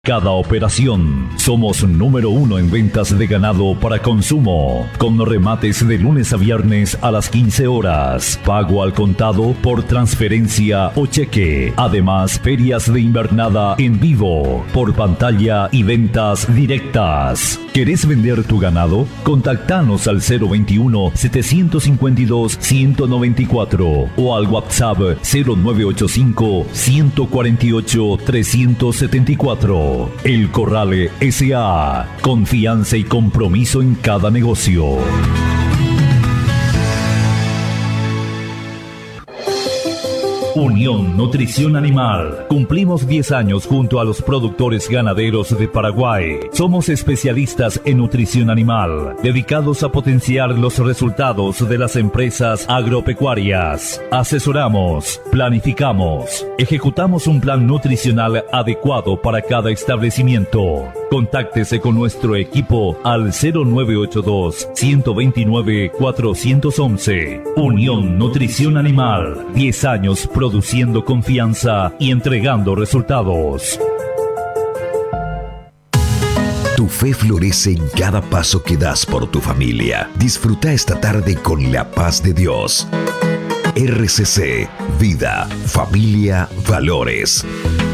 Cada operación. Somos número 1 en ventas de ganado para consumo, con remates de lunes a viernes a las 15 horas, pago al contado por transferencia o cheque. Además, ferias de invernada en vivo, por pantalla y ventas directas. ¿Querés vender tu ganado? Contactanos al 021-752-194 o al WhatsApp 0985-148-374. El Corral S.A. Confianza y compromiso en cada negocio. Unión Nutrición Animal. Cumplimos 10 años junto a los productores ganaderos de Paraguay. Somos especialistas en nutrición animal, dedicados a potenciar los resultados de las empresas agropecuarias. Asesoramos, planificamos, ejecutamos un plan nutricional adecuado para cada establecimiento. Contáctese con nuestro equipo al 0982-129-411. Unión Nutrición Animal. 10 años produciendo confianza y entregando resultados. Tu fe florece en cada paso que das por tu familia. Disfruta esta tarde con la paz de Dios. RCC, vida, familia, valores.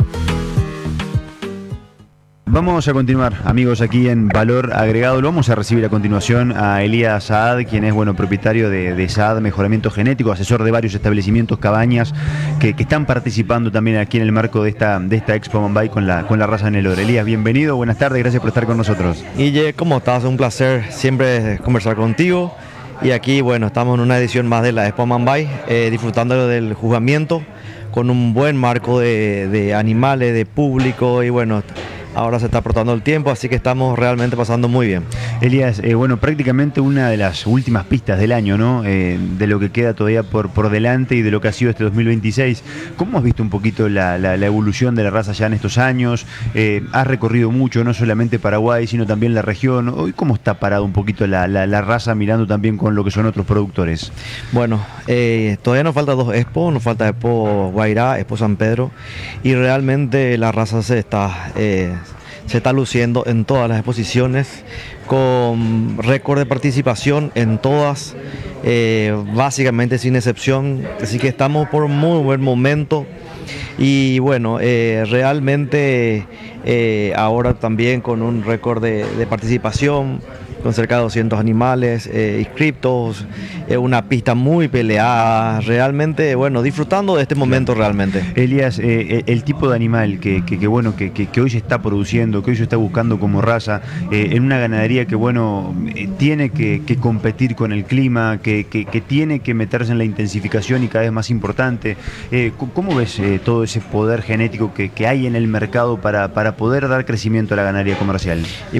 Vamos a continuar, amigos, aquí en Valor Agregado. Lo vamos a recibir a continuación a Elías Saad, quien es propietario de Saad Mejoramiento Genético, asesor de varios establecimientos, cabañas, que están participando también aquí en el marco de esta Expo Mambay con la raza Nelore. Elías, bienvenido, buenas tardes, gracias por estar con nosotros. Ille, ¿cómo estás? Un placer siempre conversar contigo. Y aquí, estamos en una edición más de la Expo Mambay, disfrutando del juzgamiento, con un buen marco de animales, de público y ahora se está aportando el tiempo, así que estamos realmente pasando muy bien. Elías, prácticamente una de las últimas pistas del año, ¿no? De lo que queda todavía por delante y de lo que ha sido este 2026. ¿Cómo has visto un poquito la evolución de la raza ya en estos años? Has recorrido mucho, no solamente Paraguay, sino también la región. Hoy, ¿cómo está parado un poquito la raza mirando también con lo que son otros productores? Todavía nos falta 2 Expo, nos falta Expo Guairá, Expo San Pedro, y realmente la raza se está luciendo en todas las exposiciones, con récord de participación en todas, básicamente sin excepción, así que estamos por un muy buen momento. Y realmente ahora también con un récord de participación, con cerca de 200 animales inscriptos, una pista muy peleada, realmente, disfrutando de este momento realmente. Elías, el tipo de animal que hoy se está produciendo, que hoy se está buscando como raza, en una ganadería que tiene que competir con el clima, que tiene que meterse en la intensificación y cada vez más importante. ¿Cómo ves todo ese poder genético que hay en el mercado para poder dar crecimiento a la ganadería comercial? Y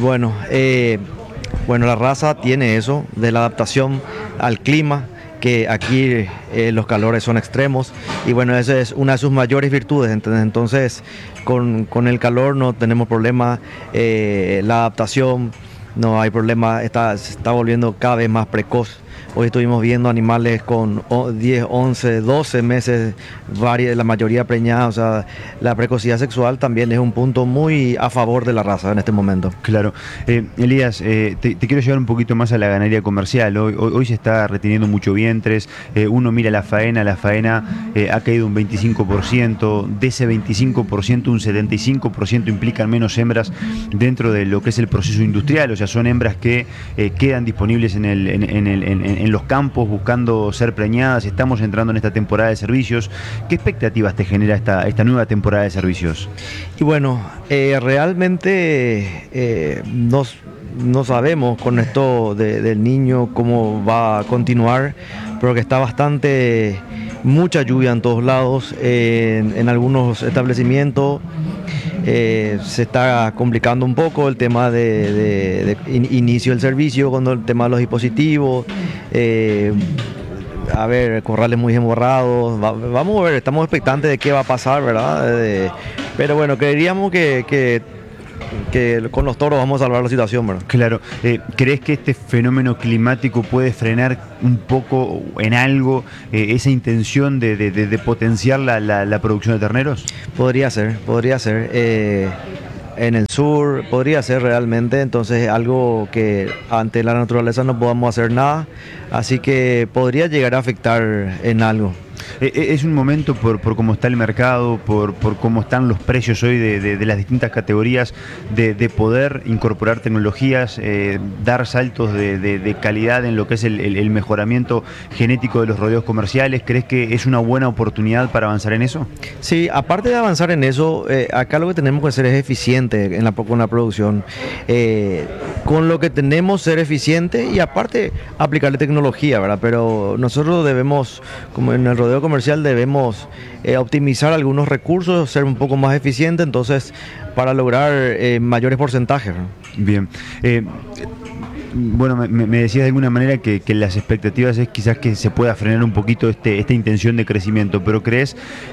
la raza tiene eso de la adaptación al clima, que aquí los calores son extremos y esa es una de sus mayores virtudes. Entonces con el calor no tenemos problema, la adaptación no hay problema, se está volviendo cada vez más precoz. Hoy estuvimos viendo animales con 10, 11, 12 meses, la mayoría preñadas, o sea, la precocidad sexual también es un punto muy a favor de la raza en este momento. Claro. Elías, te quiero llevar un poquito más a la ganadería comercial. Hoy se está reteniendo mucho vientres, uno mira la faena ha caído un 25%, de ese 25% un 75% implican menos hembras dentro de lo que es el proceso industrial, o sea, son hembras que quedan disponibles en los campos buscando ser preñadas. Estamos entrando en esta temporada de servicios. ¿Qué expectativas te genera esta nueva temporada de servicios? Y realmente no sabemos con esto del niño cómo va a continuar, pero que está mucha lluvia en todos lados, en algunos establecimientos. Se está complicando un poco el tema de inicio del servicio, con el tema de los dispositivos, corrales muy emborrados. Vamos a ver, estamos expectantes de qué va a pasar, ¿verdad? Pero creeríamos que con los toros vamos a salvar la situación, ¿verdad? Claro. ¿Crees que este fenómeno climático puede frenar un poco en algo esa intención de potenciar la producción de terneros? Podría ser. en el sur, podría ser realmente, entonces algo que ante la naturaleza no podamos hacer nada, así que podría llegar a afectar en algo. Es un momento por cómo está el mercado, por cómo están los precios hoy de las distintas categorías, de poder incorporar tecnologías, dar saltos de calidad en lo que es el mejoramiento genético de los rodeos comerciales. ¿Crees que es una buena oportunidad para avanzar en eso? Sí, aparte de avanzar en eso, acá lo que tenemos que hacer es eficiente con la producción. Con lo que tenemos, ser eficiente y aparte aplicarle tecnología, ¿verdad? Pero nosotros debemos, como en el rodeo comercial, debemos optimizar algunos recursos, ser un poco más eficiente, entonces para lograr mayores porcentajes, ¿no? Bien. Bueno, me decías de alguna manera que las expectativas es quizás que se pueda frenar un poquito esta intención de crecimiento, pero ¿crees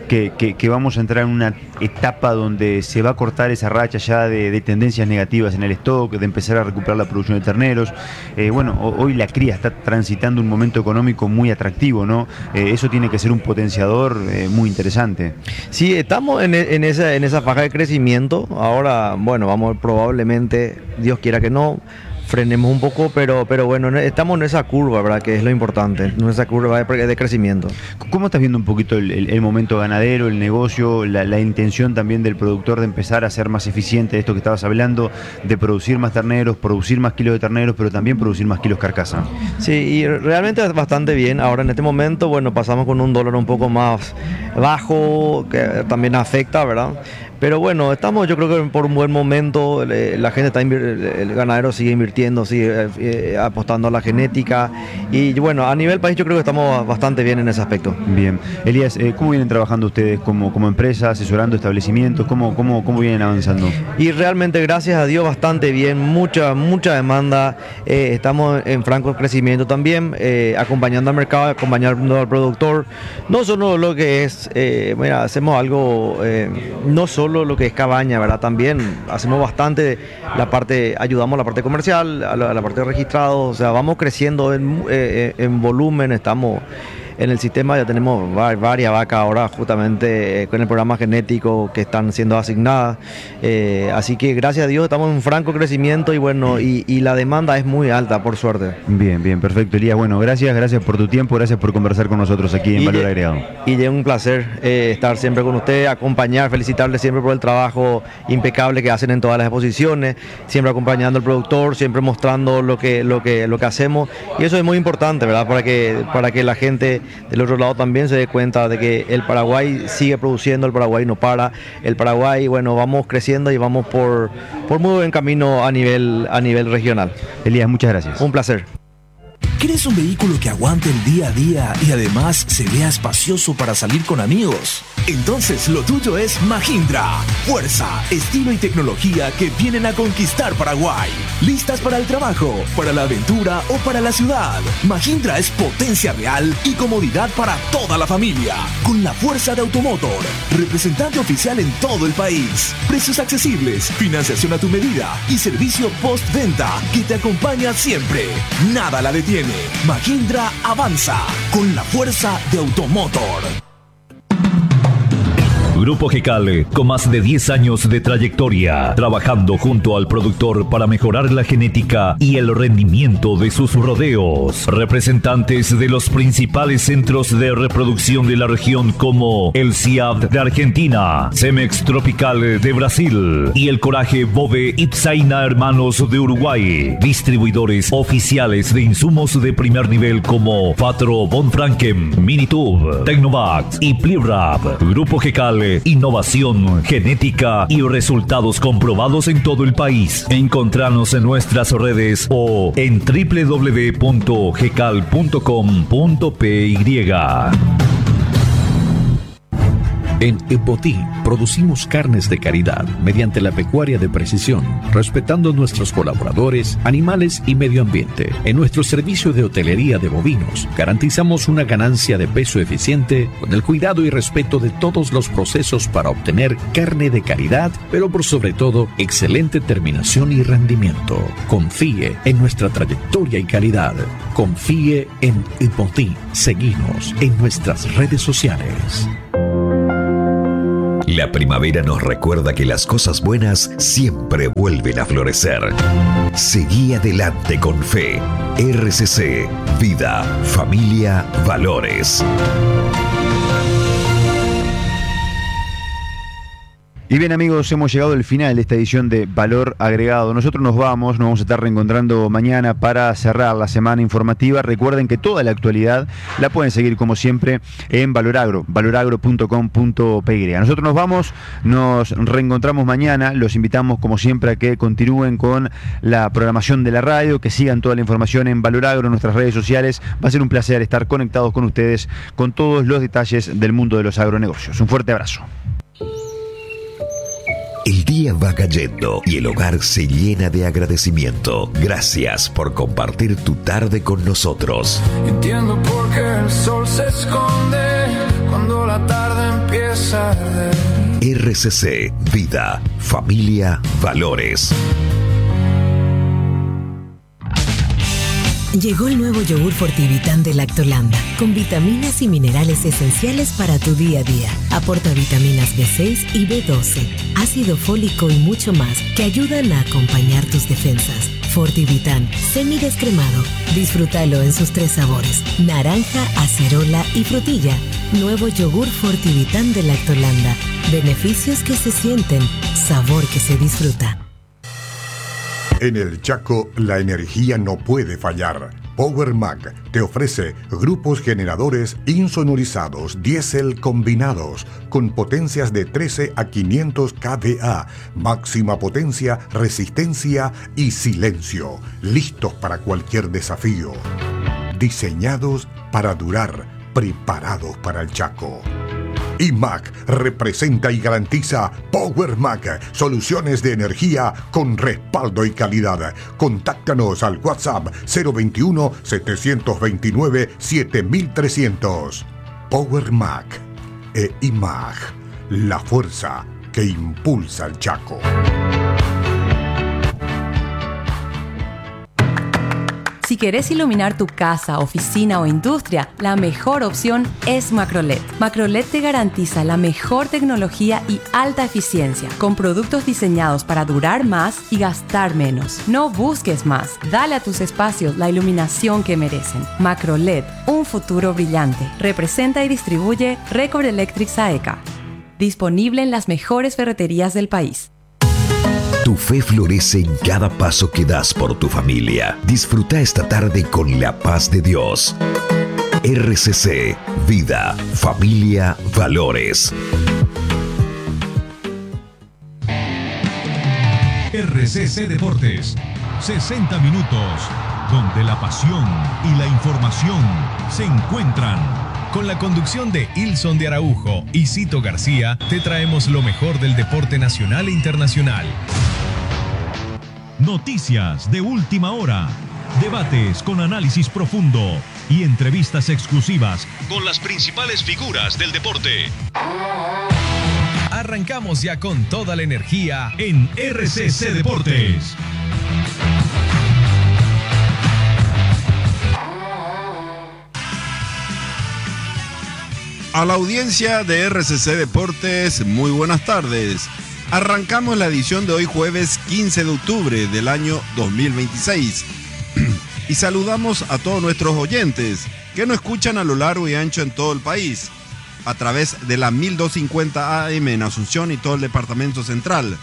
que vamos a entrar en una etapa donde se va a cortar esa racha ya de tendencias negativas en el stock, de empezar a recuperar la producción de terneros? Bueno, hoy la cría está transitando un momento económico muy atractivo, ¿no? Eso tiene que ser un potenciador muy interesante. Sí, estamos en esa faja de crecimiento. Ahora, bueno, vamos probablemente, Dios quiera que no, frenemos un poco, pero bueno, estamos en esa curva, ¿verdad? Que es lo importante, en esa curva de crecimiento. ¿Cómo estás viendo un poquito el momento ganadero, el negocio, la intención también del productor de empezar a ser más eficiente, de esto que estabas hablando, de producir más terneros, producir más kilos de terneros, pero también producir más kilos carcasa? Sí, y realmente es bastante bien. Ahora en este momento, bueno, pasamos con un dólar un poco más bajo, que también afecta, ¿verdad? Pero bueno, estamos, yo creo que por un buen momento, la gente el ganadero sigue invirtiendo, sigue apostando a la genética y bueno, a nivel país yo creo que estamos bastante bien en ese aspecto. Bien. Elías, ¿cómo vienen trabajando ustedes como empresa, asesorando establecimientos? ¿Cómo vienen avanzando? Y realmente, gracias a Dios, bastante bien, mucha demanda, estamos en franco crecimiento también, acompañando al mercado, acompañando al productor, no solo lo que es, mira, hacemos algo, no solo lo que es cabaña, ¿verdad? También hacemos bastante ayudamos a la parte comercial, a la parte de registrados, o sea, vamos creciendo en volumen, estamos en el sistema, ya tenemos varias vacas ahora justamente con el programa genético que están siendo asignadas, así que gracias a Dios estamos en franco crecimiento y bueno, y la demanda es muy alta, por suerte. Bien, perfecto, Elías. Bueno, gracias por tu tiempo, gracias por conversar con nosotros aquí en Valor Agregado. Y es un placer estar siempre con usted, acompañar, felicitarle siempre por el trabajo impecable que hacen en todas las exposiciones, siempre acompañando al productor, siempre mostrando lo que hacemos, y eso es muy importante, ¿verdad? Para que la gente del otro lado también se dé cuenta de que el Paraguay sigue produciendo, el Paraguay no para, el Paraguay, bueno, vamos creciendo y vamos por muy buen camino a nivel regional. Elías, muchas gracias. Un placer. ¿Quieres un vehículo que aguante el día a día y además se vea espacioso para salir con amigos? Entonces lo tuyo es Mahindra. Fuerza, estilo y tecnología que vienen a conquistar Paraguay. ¿Listas para el trabajo, para la aventura o para la ciudad? Mahindra es potencia real y comodidad para toda la familia. Con la fuerza de Automotor, representante oficial en todo el país. Precios accesibles, financiación a tu medida y servicio postventa que te acompaña siempre. Nada la detiene. Mahindra avanza con la fuerza de Automotor. Grupo GECAL, con más de 10 años de trayectoria, trabajando junto al productor para mejorar la genética y el rendimiento de sus rodeos. Representantes de los principales centros de reproducción de la región como el CIAB de Argentina, Cemex Tropical de Brasil y el Coraje Bove Ipsaina Hermanos de Uruguay. Distribuidores oficiales de insumos de primer nivel como Fatro Von Franken, Minitube, Tecnovax y Plirap. Grupo GECAL, innovación, genética y resultados comprobados en todo el país. Encontranos en nuestras redes o en www.gecal.com.py. En Epotí producimos carnes de calidad mediante la pecuaria de precisión, respetando nuestros colaboradores, animales y medio ambiente. En nuestro servicio de hotelería de bovinos, garantizamos una ganancia de peso eficiente con el cuidado y respeto de todos los procesos para obtener carne de calidad, pero por sobre todo, excelente terminación y rendimiento. Confíe en nuestra trayectoria y calidad. Confíe en Epotí. Seguinos en nuestras redes sociales. La primavera nos recuerda que las cosas buenas siempre vuelven a florecer. Seguí adelante con fe. RCC, Vida, Familia, Valores. Y bien amigos, hemos llegado al final de esta edición de Valor Agregado. Nosotros nos vamos a estar reencontrando mañana para cerrar la semana informativa. Recuerden que toda la actualidad la pueden seguir como siempre en Valoragro, valoragro.com.py. Nosotros nos reencontramos mañana. Los invitamos como siempre a que continúen con la programación de la radio, que sigan toda la información en Valoragro, en nuestras redes sociales. Va a ser un placer estar conectados con ustedes con todos los detalles del mundo de los agronegocios. Un fuerte abrazo. El día va cayendo y el hogar se llena de agradecimiento. Gracias por compartir tu tarde con nosotros. Entiendo por qué el sol se esconde cuando la tarde empieza a arder. RCC, Vida, Familia, Valores. Llegó el nuevo yogur Fortivitán de Lactolanda, con vitaminas y minerales esenciales para tu día a día. Aporta vitaminas B6 y B12, ácido fólico y mucho más que ayudan a acompañar tus defensas. Fortivitán, semidescremado. Disfrútalo en sus 3 sabores: naranja, acerola y frutilla. Nuevo yogur Fortivitán de Lactolanda. Beneficios que se sienten, sabor que se disfruta. En el Chaco, la energía no puede fallar. Power Mac te ofrece grupos generadores insonorizados diésel combinados con potencias de 13 a 500 kVA, máxima potencia, resistencia y silencio, listos para cualquier desafío. Diseñados para durar, preparados para el Chaco. IMAC representa y garantiza Power Mac, soluciones de energía con respaldo y calidad. Contáctanos al WhatsApp 021-729-7300. Power Mac e IMAC, la fuerza que impulsa al Chaco. Si querés iluminar tu casa, oficina o industria, la mejor opción es Macroled. Macroled te garantiza la mejor tecnología y alta eficiencia, con productos diseñados para durar más y gastar menos. No busques más. Dale a tus espacios la iluminación que merecen. Macroled, un futuro brillante. Representa y distribuye Record Electric Saeca. Disponible en las mejores ferreterías del país. Tu fe florece en cada paso que das por tu familia. Disfruta esta tarde con la paz de Dios. RCC, Vida, Familia, Valores. RCC Deportes, 60 minutos, donde la pasión y la información se encuentran. Con la conducción de Ilson de Araujo y Cito García, te traemos lo mejor del deporte nacional e internacional. Noticias de última hora, debates con análisis profundo y entrevistas exclusivas con las principales figuras del deporte. Arrancamos ya con toda la energía en RCC Deportes. A la audiencia de RCC Deportes, muy buenas tardes. Arrancamos la edición de hoy jueves 15 de octubre del año 2026 y saludamos a todos nuestros oyentes que nos escuchan a lo largo y ancho en todo el país a través de la 1250 AM en Asunción y todo el departamento central,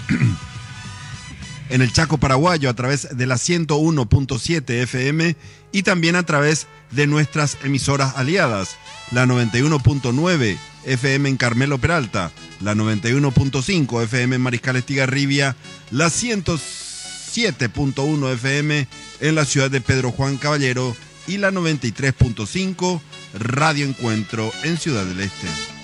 en el Chaco paraguayo a través de la 101.7 FM y también a través de nuestras emisoras aliadas, la 91.9 FM en Carmelo Peralta, la 91.5 FM en Mariscal Estigarribia, la 107.1 FM en la ciudad de Pedro Juan Caballero y la 93.5 Radio Encuentro en Ciudad del Este.